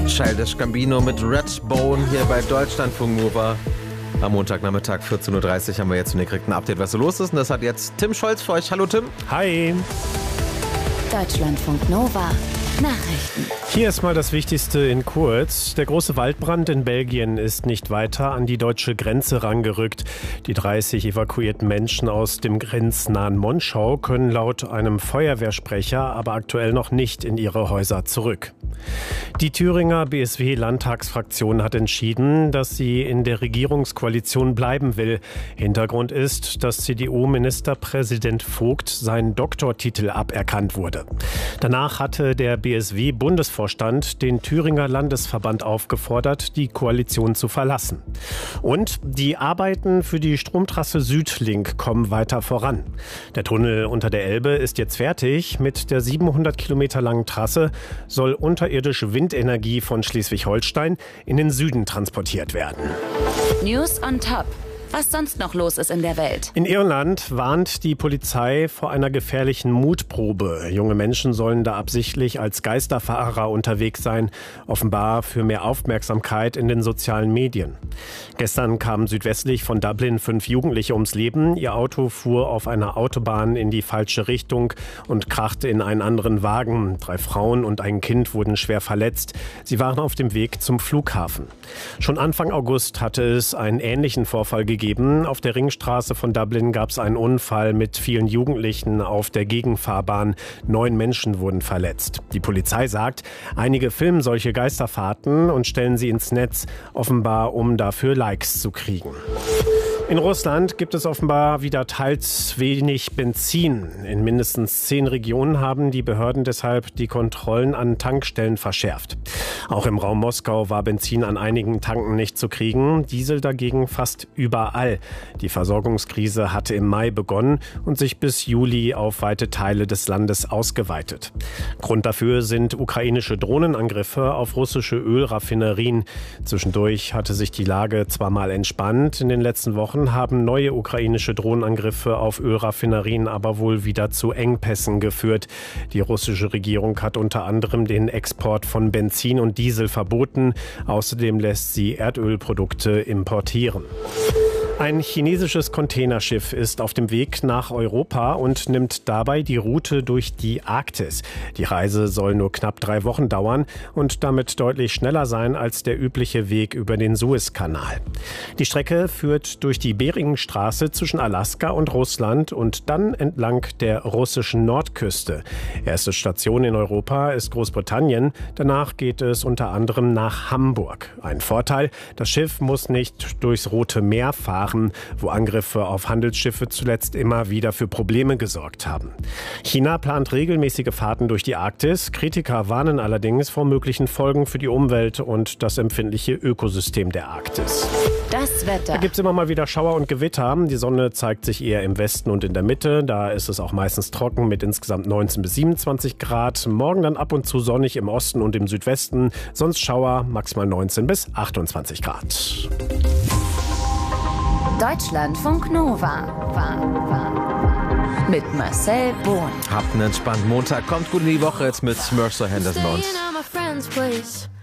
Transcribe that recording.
Childish Gambino mit Redbone hier bei Deutschlandfunk Nova. Am Montagnachmittag 14.30 Uhr haben wir jetzt direkt ein Update, was so los ist. Und das hat jetzt Tim Scholz für euch. Hallo Tim. Hi. Deutschlandfunk Nova. Nachrichten. Hier ist mal das Wichtigste in kurz. Der große Waldbrand in Belgien ist nicht weiter an die deutsche Grenze rangerückt. Die 30 evakuierten Menschen aus dem grenznahen Monschau können laut einem Feuerwehrsprecher aber aktuell noch nicht in ihre Häuser zurück. Die Thüringer BSW-Landtagsfraktion hat entschieden, dass sie in der Regierungskoalition bleiben will. Hintergrund ist, dass CDU-Ministerpräsident Vogt seinen Doktortitel aberkannt wurde. Danach hatte der BSW-Bundesvorstand den Thüringer Landesverband aufgefordert, die Koalition zu verlassen. Und die Arbeiten für die Stromtrasse Südlink kommen weiter voran. Der Tunnel unter der Elbe ist jetzt fertig. Mit der 700 Kilometer langen Trasse soll unterirdische Windenergie von Schleswig-Holstein in den Süden transportiert werden. News on Top. Was sonst noch los ist in der Welt. In Irland warnt die Polizei vor einer gefährlichen Mutprobe. Junge Menschen sollen da absichtlich als Geisterfahrer unterwegs sein, offenbar für mehr Aufmerksamkeit in den sozialen Medien. Gestern kamen südwestlich von Dublin 5 Jugendliche ums Leben. Ihr Auto fuhr auf einer Autobahn in die falsche Richtung und krachte in einen anderen Wagen. 3 Frauen und ein Kind wurden schwer verletzt. Sie waren auf dem Weg zum Flughafen. Schon Anfang August hatte es einen ähnlichen Vorfall gegeben. Auf der Ringstraße von Dublin gab es einen Unfall mit vielen Jugendlichen auf der Gegenfahrbahn. 9 Menschen wurden verletzt. Die Polizei sagt, einige filmen solche Geisterfahrten und stellen sie ins Netz, offenbar um dafür Likes zu kriegen. In Russland gibt es offenbar wieder teils wenig Benzin. In mindestens 10 Regionen haben die Behörden deshalb die Kontrollen an Tankstellen verschärft. Auch im Raum Moskau war Benzin an einigen Tanken nicht zu kriegen, Diesel dagegen fast überall. Die Versorgungskrise hatte im Mai begonnen und sich bis Juli auf weite Teile des Landes ausgeweitet. Grund dafür sind ukrainische Drohnenangriffe auf russische Ölraffinerien. Zwischendurch hatte sich die Lage zwar mal entspannt, in den letzten Wochen haben neue ukrainische Drohnenangriffe auf Ölraffinerien aber wohl wieder zu Engpässen geführt. Die russische Regierung hat unter anderem den Export von Benzin und Diesel verboten. Außerdem lässt sie Erdölprodukte importieren. Ein chinesisches Containerschiff ist auf dem Weg nach Europa und nimmt dabei die Route durch die Arktis. Die Reise soll nur knapp 3 Wochen dauern und damit deutlich schneller sein als der übliche Weg über den Suezkanal. Die Strecke führt durch die Beringstraße zwischen Alaska und Russland und dann entlang der russischen Nordküste. Erste Station in Europa ist Großbritannien. Danach geht es unter anderem nach Hamburg. Ein Vorteil, das Schiff muss nicht durchs Rote Meer fahren, wo Angriffe auf Handelsschiffe zuletzt immer wieder für Probleme gesorgt haben. China plant regelmäßige Fahrten durch die Arktis. Kritiker warnen allerdings vor möglichen Folgen für die Umwelt und das empfindliche Ökosystem der Arktis. Das Wetter. Da gibt es immer mal wieder Schauer und Gewitter. Die Sonne zeigt sich eher im Westen und in der Mitte. Da ist es auch meistens trocken mit insgesamt 19 bis 27 Grad. Morgen dann ab und zu sonnig im Osten und im Südwesten. Sonst Schauer, maximal 19 bis 28 Grad. Deutschlandfunk Nova. Mit Marcel Bohn. Habt einen entspannten Montag. Kommt gut in die Woche jetzt mit Mercer Henderson bei uns.